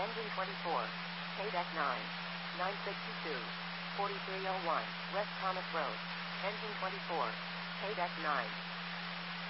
Engine 24. K-Deck 9. 962. 4301. West Thomas Road. Engine 24. K-Deck 9.